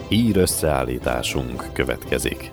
Hír összeállításunk következik.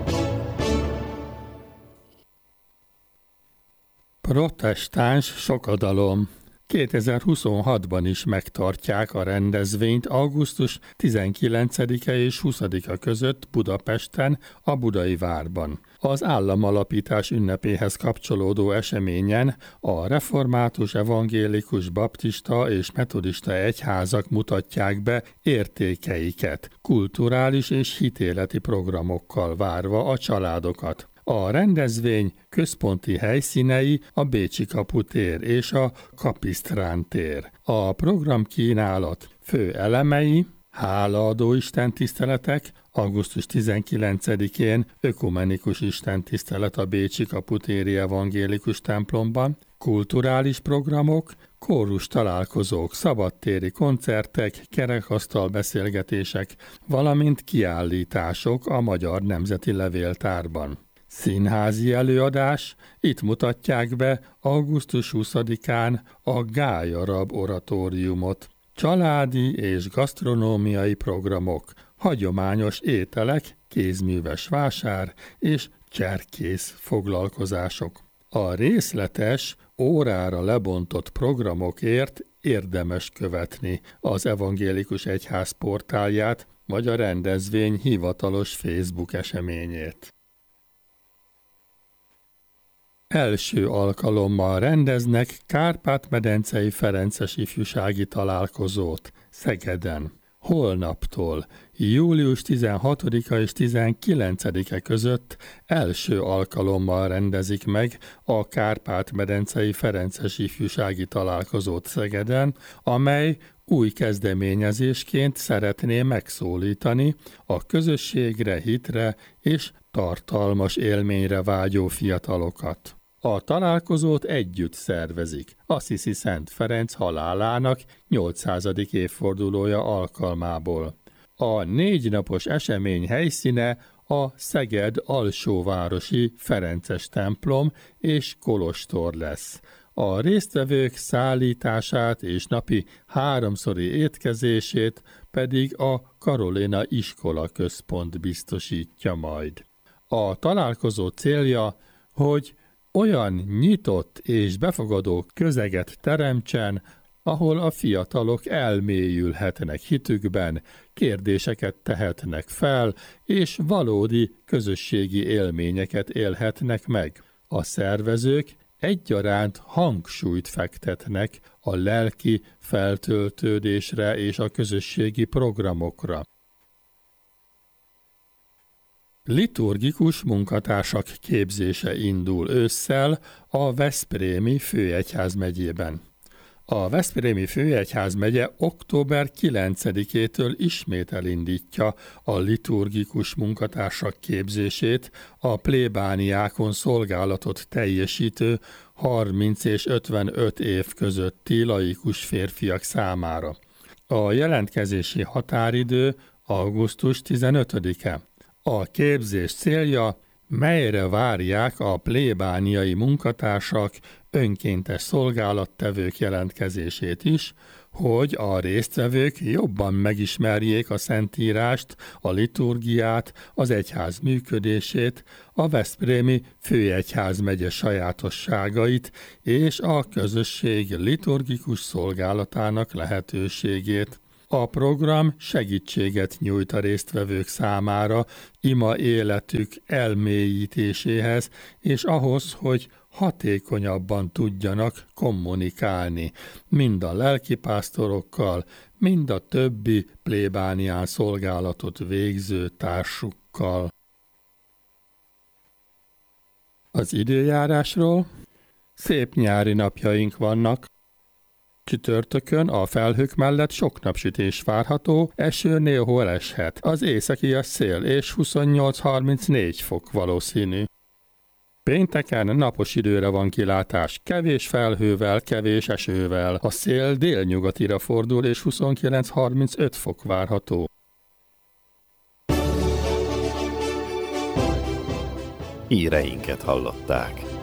Protestáns sokadalom. 2026-ban is megtartják a rendezvényt augusztus 19-e és 20-a között Budapesten, a Budai Várban. Az államalapítás ünnepéhez kapcsolódó eseményen a református, evangélikus, baptista és metodista egyházak mutatják be értékeiket, kulturális és hitéleti programokkal várva a családokat. A rendezvény központi helyszínei a Bécsi Kaputér és a Kapisztrán tér. A programkínálat fő elemei: hálaadó istentiszteletek, augusztus 19-én ökumenikus istentisztelet a Bécsi Kaputéri Evangélikus templomban, kulturális programok, kórus találkozók, szabadtéri koncertek, kerekasztal beszélgetések, valamint kiállítások a Magyar Nemzeti Levéltárban. Színházi előadás, itt mutatják be augusztus 20-án a Gályarab oratóriumot. Családi és gasztronómiai programok, hagyományos ételek, kézműves vásár és cserkész foglalkozások. A részletes, órára lebontott programokért érdemes követni az Evangélikus Egyház portálját vagy a rendezvény hivatalos Facebook eseményét. Első alkalommal rendeznek Kárpát-medencei ferences ifjúsági találkozót Szegeden. Holnaptól, július 16-a és 19-e között első alkalommal rendezik meg a Kárpát-medencei ferences ifjúsági találkozót Szegeden, amely új kezdeményezésként szeretné megszólítani a közösségre, hitre és tartalmas élményre vágyó fiatalokat. A találkozót együtt szervezik Assisi Szent Ferenc halálának 800. évfordulója alkalmából. A 4 napos esemény helyszíne a Szeged alsóvárosi Ferences templom és kolostor lesz. A résztvevők szállítását és napi 3-szori étkezését pedig a Karolina Iskola Központ biztosítja majd. A találkozó célja, hogy olyan nyitott és befogadó közeget teremtsen, ahol a fiatalok elmélyülhetnek hitükben, kérdéseket tehetnek fel, és valódi közösségi élményeket élhetnek meg. A szervezők egyaránt hangsúlyt fektetnek a lelki feltöltődésre és a közösségi programokra. Liturgikus munkatársak képzése indul ősszel a Veszprémi főegyházmegyében. A Veszprémi főegyházmegye október 9-től ismét elindítja a liturgikus munkatársak képzését a plébániákon szolgálatot teljesítő 30 és 55 év közötti laikus férfiak számára. A jelentkezési határidő augusztus 15-e. A képzés célja, melyre várják a plébániai munkatársak, önkéntes szolgálattevők jelentkezését is, hogy a résztvevők jobban megismerjék a Szentírást, a liturgiát, az egyház működését, a veszprémi főegyházmegye sajátosságait és a közösség liturgikus szolgálatának lehetőségét. A program segítséget nyújt a résztvevők számára ima életük elmélyítéséhez, és ahhoz, hogy hatékonyabban tudjanak kommunikálni, mind a lelkipásztorokkal, mind a többi plébánián szolgálatot végző társukkal. Az időjárásról: szép nyári napjaink vannak. Csütörtökön a felhők mellett sok napsütés várható, eső néhol eshet. Az északi szél és 28-34 fok valószínű. Pénteken napos időre van kilátás, kevés felhővel, kevés esővel. A szél délnyugatira fordul és 29-35 fok várható. Híreinket hallották.